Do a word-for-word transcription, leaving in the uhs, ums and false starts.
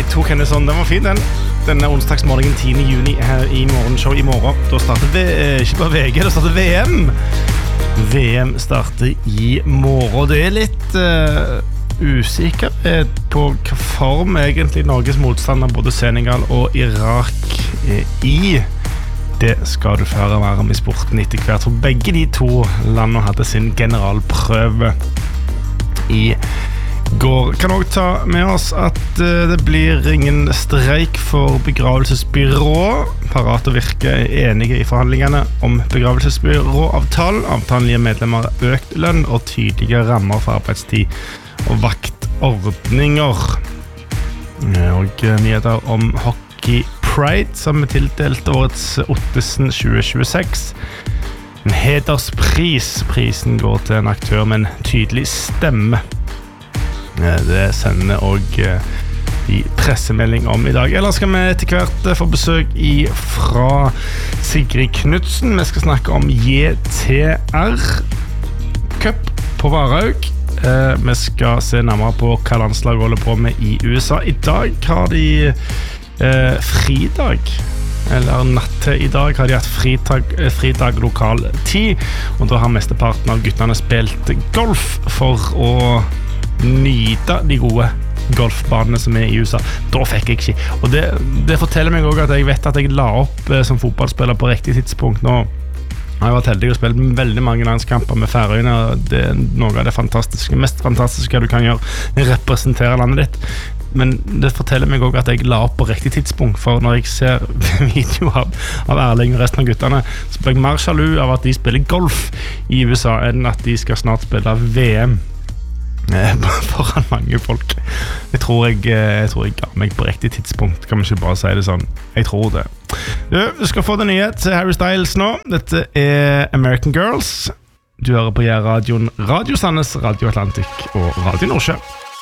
tok henne sånn, den var fin den. Denne onsdagsmorgen tiende juni her i morgenshow i morgen. Da starter vi, ikke bare V G, da starter V M. V M starter i morgen. Det er litt uh, usikker på hva form egentlig Norges motstander, både Senegal og Irak, er i. Det skal du føre være om i sporten etter hvert, for begge de to landene hadde sin generalprøve i går. Kan også ta med oss at uh, det blir ingen streik for begravelsesbyrå. Parat og Virke er enige i forhandlingene om begravelsesbyråavtalen. Avtalen gir medlemmer økt lønn og tydelige rammer for arbeidstid og vaktordninger. Og uh, nyheter om hockey Pride, som er tildelt årets Ottesen tjue tjueseks. En hederspris. Prisen går til en aktør med en tydelig stemme. Det sender også i pressemelding om i dag. Ellers skal vi etter hvert få besøk i fra Sigrid Knudsen. Vi skal snakke om J T R Cup på Varhaug. Vi skal se nærmere på hva landslaget holder på med i U S A. I dag har de eh, fridag. Eller natt til i dag har de hatt fridag, fridag lokal tid. Og da har mesteparten av guttene spilt golf for å nyte de gode golfbanene som er i U S A. Da fikk jeg ikke. Og det, det forteller meg også at jeg vet at jeg la opp eh, som fotballspiller på riktig tidspunkt nå. Jeg har vært heldig å spille veldig mange landskamper med Færøyene. Det er noe av det fantastiske, mest fantastiske du kan gjøre, representere landet ditt. Men det forteller meg også at jeg la opp på riktig tidspunkt, for når jeg ser video av, av Erling og resten av guttene, så blir jeg mer sjalu av at de spiller golf i U S A enn at de skal snart spille V M foran mange folk. Jeg tror jeg, jeg tror jeg ga meg på riktig tidspunkt. Kan man ikke bare si det sånn? Jeg tror det. Du, du skal få det nye til Harry Styles nå. Dette er American Girls. Du hører på radioen Radio Sandnes, Radio Atlantic og Radio Nordsjø.